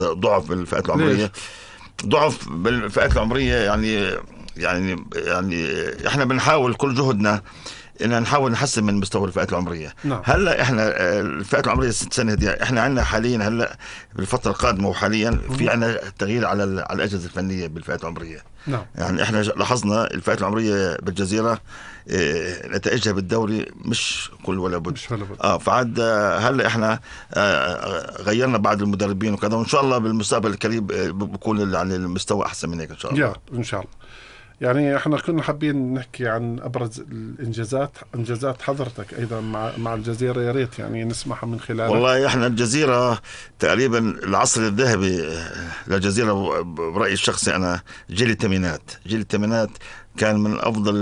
ضعف بالفئات العمريه. ضعف بالفئات العمريه يعني احنا بنحاول كل جهدنا ان نحاول نحسن من مستوى الفئات العمريه. نعم. هلا احنا الفئات العمريه 6 سنة دي احنا عندنا حاليا هلا بالفتره القادمه وحاليا في عندنا تغيير على الاجهزه الفنيه بالفئات العمريه. نعم. يعني احنا لاحظنا الفئات العمريه بالجزيره نتائجها بالدوري مش كل ولا بد. فعاد هلا احنا غيرنا بعض المدربين وكذا، وان شاء الله بالمستقبل القريب بكون يعني المستوى احسن من هيك ان شاء الله. ان شاء الله. يعني احنا كنا حابين نحكي عن ابرز انجازات حضرتك ايضا مع الجزيره، يا ريت يعني نسمعها من خلالك. والله احنا الجزيره تقريبا العصر الذهبي للجزيره برايي الشخصي انا جيل الثمانينات كان من افضل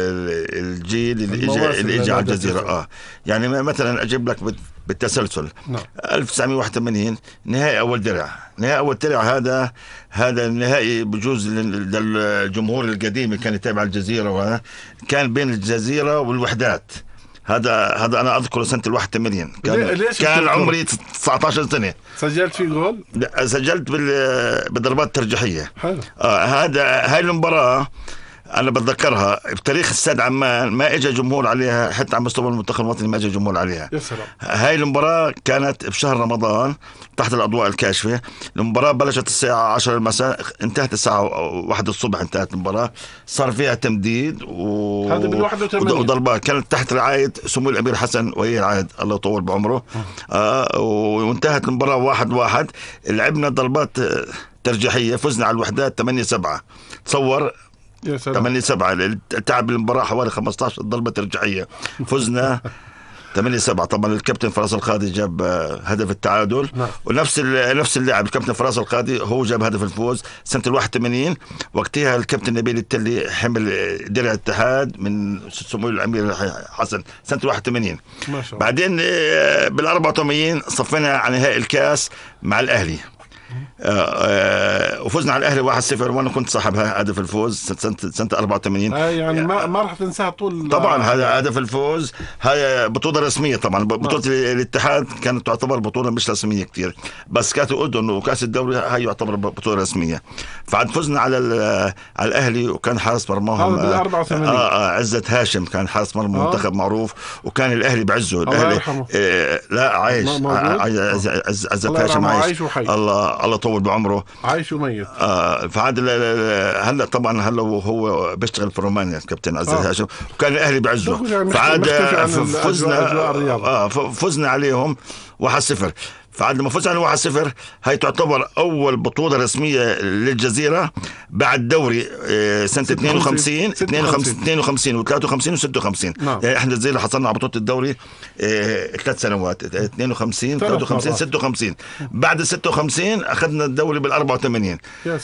الجيل اللي اجى على الجزيره. يعني مثلا اجيب لك بالتسلسل. نعم. 1981 نهائي اول درع هذا النهائي بجوز للجمهور القديم اللي كان يتابع الجزيره، وهذا كان بين الجزيره والوحدات. هذا انا اذكره سنه 81 كان عمري 19 سنه. سجلت في جول؟ لا، سجلت بالضربات الترجيحيه. حلو. هاي المباراه أنا بتذكرها بتاريخ استاد عمان، ما إجا جمهور عليها حتى على مستوى المنتخب الوطني، ما إجا جمهور عليها. يا سلام. هاي المباراة كانت بشهر رمضان تحت الأضواء الكاشفة. المباراة بلشت الساعة 10 المساء، انتهت الساعة 1 الصبح. انتهت المباراة، صار فيها تمديد هذا بال81 وضربات. كانت تحت رعاية سمو الأمير حسن ولي العهد الله يطول بعمره. وانتهت المباراة 1-1. لعبنا ضربات ترجيحية، فزنا على الوحدات 8-7. تصور 8-7. تعب المباراة حوالي 15 ضربة ترجيحية، فزنا 8-7. طبعا الكابتن فراس القاضي جاب هدف التعادل. ونفس اللاعب الكابتن فراس القاضي هو جاب هدف الفوز سنة 81. وقتها الكابتن نبيل التلي حمل درع الاتحاد من سمو الأمير حسن سنة 81. ما شاء الله. بعدين بال84 صفينا على نهائي الكاس مع الأهلي. وفزنا على الأهلي 1-0، وانا كنت صاحب هدف الفوز سنة 84. يعني ما راح تنساها طول. طبعا هذا هدف الفوز، هاي بطولة رسمية. طبعا بطولة الاتحاد كانت تعتبر بطولة مش رسمية كتير، بس كانت الأردن وكاس الدوري هاي يعتبر بطولة رسمية. فعد فزنا على الأهلي، وكان حارس مرماهم عزت هاشم، كان حارس مرمى منتخب معروف، وكان الأهلي بعزه. الأهلي لا عايش، عزت هاشم عايش، الله طول بعمره، عايش وميت. فعاد هلا طبعا هلا وهو بيشتغل في رومانيا كابتن عزت هاشم، وكان الاهلي بعزه. فعاد فزنا عليهم 1-0. فعاد لما فزنا على 1-0 هاي تعتبر أول بطولة رسمية للجزيرة بعد دوري سنة 52 و53 و56. يعني احنا الجزيرة حصلنا على بطولة الدوري 3 سنوات، 52 53 56. بعد 56 أخذنا الدوري بال84.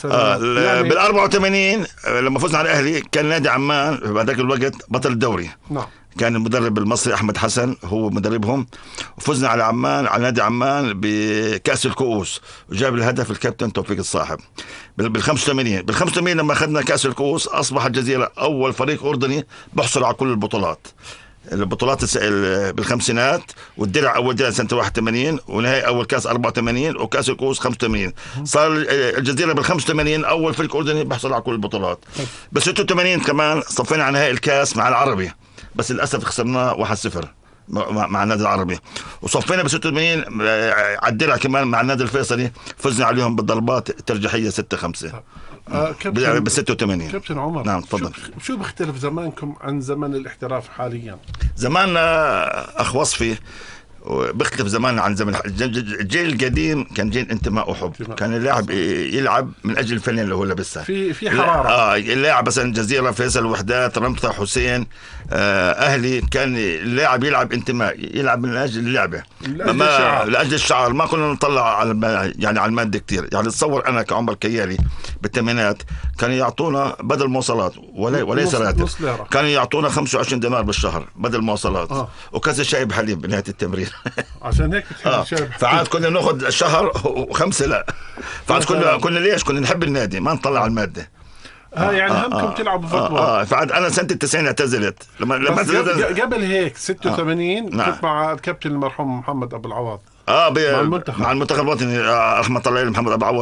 بال84 لما فزنا على الأهلي كان نادي عمان بهذاك الوقت بطل الدوري. كان المدرب المصري أحمد حسن هو مدربهم، وفزنا على عمان، على نادي عمان بكأس الكؤوس، وجاب الهدف الكابتن توفيق الصاحب بال85 لما أخذنا كأس الكؤوس أصبح الجزيرة أول فريق أردني بحصل على كل البطولات بالخمسينات، والدرع أول درع سنة 81، ونهائي أول كأس 84، وكأس الكؤوس 85. صار الجزيرة بال85 أول فريق أردني بحصل على كل البطولات. بس 86 كمان صفينا على نهائي الكأس مع العربي، بس للأسف خسرناه 1-0 مع النادي العربي. وصفينا ب 86 على الدرع كمان مع النادي الفيصلي، فزنا عليهم بالضربات الترجيحية 6-5 ب 86. كابتن عمر، نعم تفضل. شو بيختلف زمانكم عن زمن الاحتراف حاليا؟ زماننا أخ وصفي بيختلف زمان عن زمن الجيل القديم. كان جيل انتماء وحب، كان اللاعب يلعب من اجل الفنان اللي هو لابسها، في حراره. اللاعب مثلا جزيره، فيصل، وحدات، رمثة، حسين، اهلي، كان اللاعب يلعب انتماء، يلعب من اجل اللعبه، لاجل الشعار. ما كنا نطلع على يعني على الماده كتير. يعني تصور انا كعمر كيالي بالثمانينات كانوا يعطونا بدل مواصلات وليس راتب، كانوا يعطونا 25 دينار بالشهر بدل مواصلات وكاس شاي بحليب بنهايه التمرين. عشان هيك فعاد كنا ناخذ شهر و5 لا. فعاد كنا ليش كنا نحب النادي، ما نطلع على الماده. يعني همكم تلعبوا فوتبول. فعاد انا سنه 90 اعتزلت. لما قبل هيك 86 كنت مع الكابتن المرحوم محمد ابو العوض. مع المنتخب. مع المنتخب الوطني، رحمه الله عليه محمد ابو عوض.